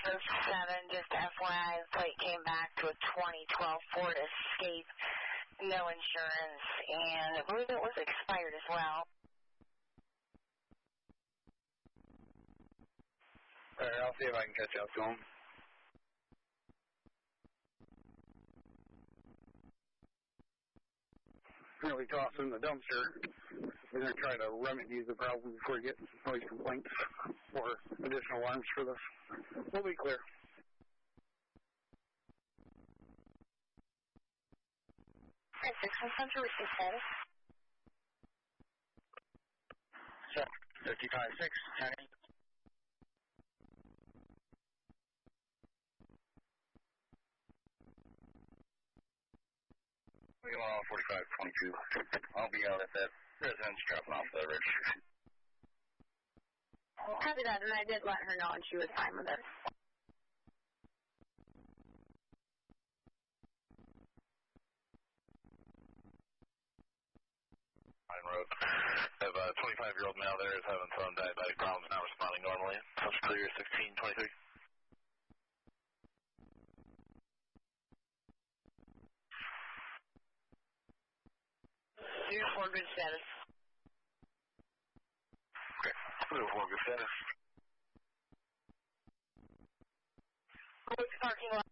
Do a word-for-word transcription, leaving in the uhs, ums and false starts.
seven, just F Y I, the plate came back to a twenty twelve Ford Escape, no insurance, and I believe it was expired as well. Alright, I'll see if I can catch up to him. Really toss in the dumpster. We're going to try to remedy the problem before we get noise complaints or additional alarms for this. We'll be clear. Six one Central, receive status. So, fifty-five six, ten. We go on forty-five twenty-two. I'll be out at that residence dropping off the registration. Copy that, and I did let her know, and she was fine with it. Pine Road. I have a twenty-five-year-old male there is having some diabetic problems, not responding normally. That's clear, sixteen twenty-three. Zero four, good status. Okay, zero four, good status. Which parking lot?